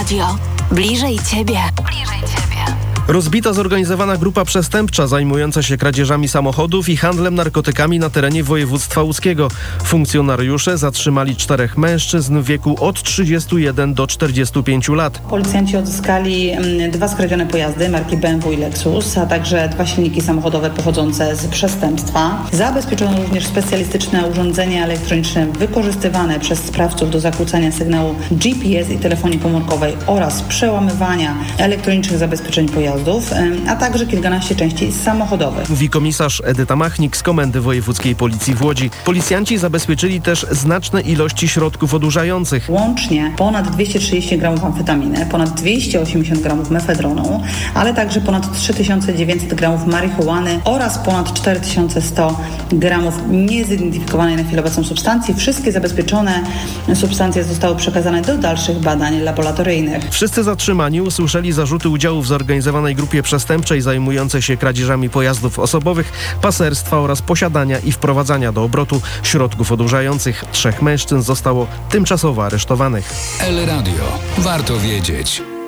Radio. Bliżej Ciebie. Rozbita zorganizowana grupa przestępcza zajmująca się kradzieżami samochodów i handlem narkotykami na terenie województwa łódzkiego. Funkcjonariusze zatrzymali 4 mężczyzn w wieku od 31 do 45 lat. Policjanci odzyskali 2 skradzione pojazdy marki BMW i Lexus, a także 2 silniki samochodowe pochodzące z przestępstwa. Zabezpieczono również specjalistyczne urządzenia elektroniczne wykorzystywane przez sprawców do zakłócania sygnału GPS i telefonii komórkowej oraz przełamywania elektronicznych zabezpieczeń pojazdów, a także kilkanaście części samochodowych. Mówi komisarz Edyta Machnik z Komendy Wojewódzkiej Policji w Łodzi. Policjanci zabezpieczyli też znaczne ilości środków odurzających. Łącznie ponad 230 gramów amfetaminy, ponad 280 gramów mefedronu, ale także ponad 3900 gramów marihuany oraz ponad 4100 gramów niezidentyfikowanej na chwilę obecną substancji. Wszystkie zabezpieczone substancje zostały przekazane do dalszych badań laboratoryjnych. Wszyscy zatrzymani usłyszeli zarzuty udziału w zorganizowanej grupie przestępczej zajmującej się kradzieżami pojazdów osobowych, paserstwa oraz posiadania i wprowadzania do obrotu środków odurzających. 3 mężczyzn zostało tymczasowo aresztowanych. El Radio. Warto wiedzieć.